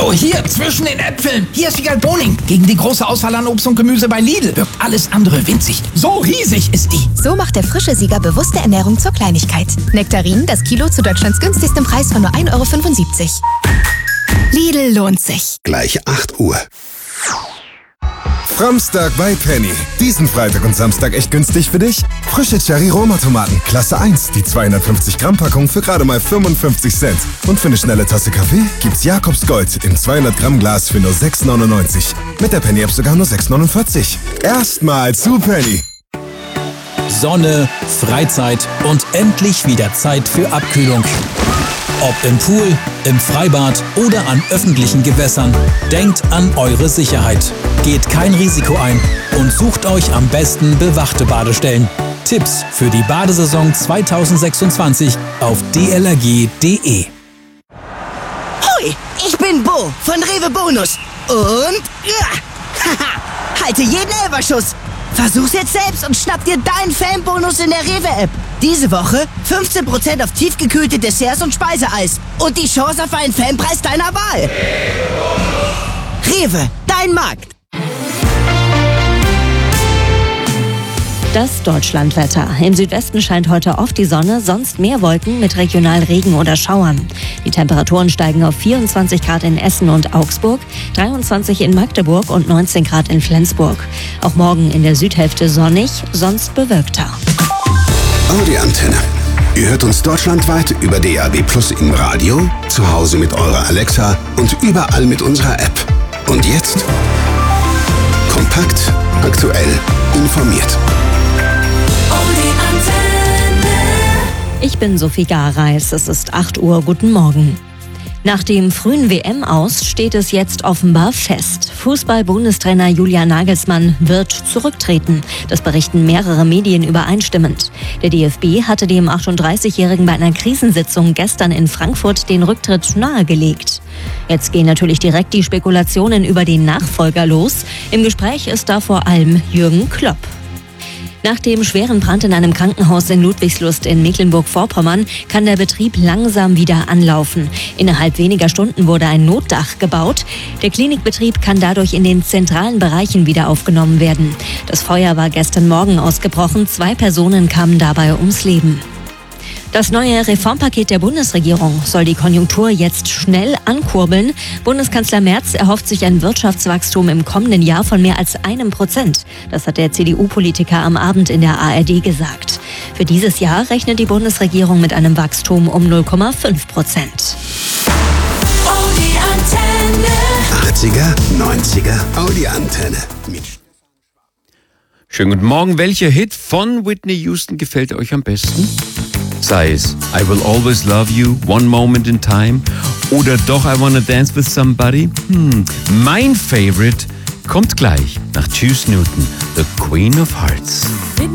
Hallo, hier, zwischen den Äpfeln. Hier ist Wiegald Boning. Gegen die große Auswahl an Obst und Gemüse bei Lidl wirkt alles andere winzig. So riesig ist die. So macht der frische Sieger bewusste Ernährung zur Kleinigkeit. Nektarinen, das Kilo zu Deutschlands günstigstem Preis von nur 1,75 €. Lidl lohnt sich. Gleich 8 Uhr. Framstag bei Penny. Diesen Freitag und Samstag echt günstig für dich? Frische Cherry-Roma-Tomaten, Klasse 1, die 250-Gramm-Packung für gerade mal 55 Cent. Und für eine schnelle Tasse Kaffee gibt's Jakobs Gold im 200-Gramm-Glas für nur 6,99. Mit der Penny-App sogar nur 6,49. Erstmal zu Penny. Sonne, Freizeit und endlich wieder Zeit für Abkühlung. Ob im Pool, im Freibad oder an öffentlichen Gewässern, denkt an eure Sicherheit. Geht kein Risiko ein und sucht euch am besten bewachte Badestellen. Tipps für die Badesaison 2026 auf dlrg.de. Hoi, ich bin Bo von Rewe Bonus und halte jeden Elferschuss. Versuch's jetzt selbst und schnapp dir deinen Fanbonus in der Rewe-App. Diese Woche 15% auf tiefgekühlte Desserts und Speiseeis und die Chance auf einen Fanpreis deiner Wahl. Rewe, dein Markt. Das Deutschlandwetter. Im Südwesten scheint heute oft die Sonne, sonst mehr Wolken mit regional Regen oder Schauern. Die Temperaturen steigen auf 24 Grad in Essen und Augsburg, 23 in Magdeburg und 19 Grad in Flensburg. Auch morgen in der Südhälfte sonnig, sonst bewölkter. Audi Antenne. Ihr hört uns deutschlandweit über DAB+ im Radio, zu Hause mit eurer Alexa und überall mit unserer App. Und jetzt? Kompakt, aktuell, informiert. Ich bin Sophie Gareis, es ist 8 Uhr, guten Morgen. Nach dem frühen WM-Aus steht es jetzt offenbar fest. Fußball-Bundestrainer Julian Nagelsmann wird zurücktreten. Das berichten mehrere Medien übereinstimmend. Der DFB hatte dem 38-Jährigen bei einer Krisensitzung gestern in Frankfurt den Rücktritt nahegelegt. Jetzt gehen natürlich direkt die Spekulationen über den Nachfolger los. Im Gespräch ist da vor allem Jürgen Klopp. Nach dem schweren Brand in einem Krankenhaus in Ludwigslust in Mecklenburg-Vorpommern kann der Betrieb langsam wieder anlaufen. Innerhalb weniger Stunden wurde ein Notdach gebaut. Der Klinikbetrieb kann dadurch in den zentralen Bereichen wieder aufgenommen werden. Das Feuer war gestern Morgen ausgebrochen. 2 Personen kamen dabei ums Leben. Das neue Reformpaket der Bundesregierung soll die Konjunktur jetzt schnell ankurbeln. Bundeskanzler Merz erhofft sich ein Wirtschaftswachstum im kommenden Jahr von mehr als 1%. Das hat der CDU-Politiker am Abend in der ARD gesagt. Für dieses Jahr rechnet die Bundesregierung mit einem Wachstum um 0,5%. Audi Antenne. 80er, 90er, Audi Antenne. Schönen guten Morgen. Welcher Hit von Whitney Houston gefällt euch am besten? Sei es I Will Always Love You, One Moment in Time oder doch I Wanna Dance with Somebody? Mein Favorite kommt gleich nach Juice Newton, The Queen of Hearts.